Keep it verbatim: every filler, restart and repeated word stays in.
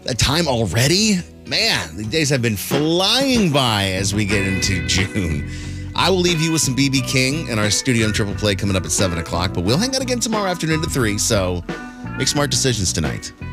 The time already? Man, the days have been flying by as we get into June. I will leave you with some B B King and our studio and triple play coming up at seven o'clock, but we'll hang out again tomorrow afternoon at three, so make smart decisions tonight.